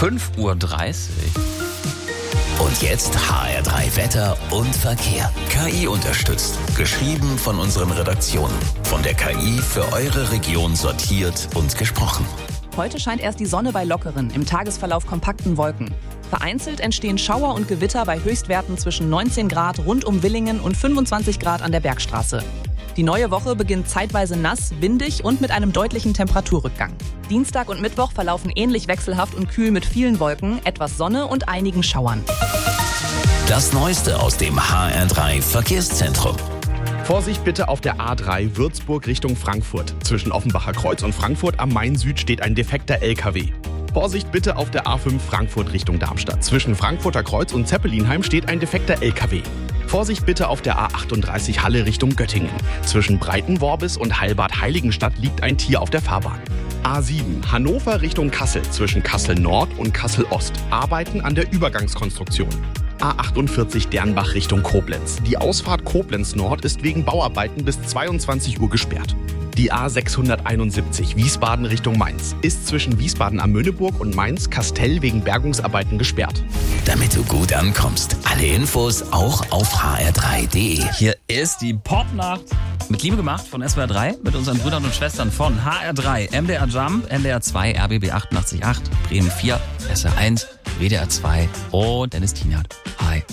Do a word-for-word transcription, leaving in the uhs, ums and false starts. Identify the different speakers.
Speaker 1: fünf Uhr dreißig.
Speaker 2: Und jetzt H R drei Wetter und Verkehr. K I unterstützt. Geschrieben von unseren Redaktionen. Von der K I für eure Region sortiert und gesprochen.
Speaker 3: Heute scheint erst die Sonne bei lockeren, im Tagesverlauf kompakten Wolken. Vereinzelt entstehen Schauer und Gewitter bei Höchstwerten zwischen neunzehn Grad rund um Willingen und fünfundzwanzig Grad an der Bergstraße. Die neue Woche beginnt zeitweise nass, windig und mit einem deutlichen Temperaturrückgang. Dienstag und Mittwoch verlaufen ähnlich wechselhaft und kühl mit vielen Wolken, etwas Sonne und einigen Schauern.
Speaker 2: Das Neueste aus dem H R drei Verkehrszentrum.
Speaker 4: Vorsicht bitte auf der A drei Würzburg Richtung Frankfurt. Zwischen Offenbacher Kreuz und Frankfurt am Main Süd steht ein defekter L K W. Vorsicht bitte auf der A fünf Frankfurt Richtung Darmstadt. Zwischen Frankfurter Kreuz und Zeppelinheim steht ein defekter L K W. Vorsicht bitte auf der A achtunddreißig Halle Richtung Göttingen. Zwischen Breitenworbis und Heilbad Heiligenstadt liegt ein Tier auf der Fahrbahn. A sieben Hannover Richtung Kassel. Zwischen Kassel Nord und Kassel Ost. Arbeiten an der Übergangskonstruktion. A achtundvierzig Dernbach Richtung Koblenz. Die Ausfahrt Koblenz Nord ist wegen Bauarbeiten bis zweiundzwanzig Uhr gesperrt. Die A sechshunderteinundsiebzig Wiesbaden Richtung Mainz ist zwischen Wiesbaden am Mönneburg und Mainz-Kastell wegen Bergungsarbeiten gesperrt.
Speaker 2: Damit du gut ankommst. Alle Infos auch auf h r drei punkt d e.
Speaker 1: Hier ist die Popnacht mit Liebe gemacht von S W R drei mit unseren Brüdern und Schwestern von H R drei, M D R Jump, N D R zwei, R B B achtundachtzig Komma acht, Bremen vier, S R eins, W D R zwei und Dennis Tienert. Hi.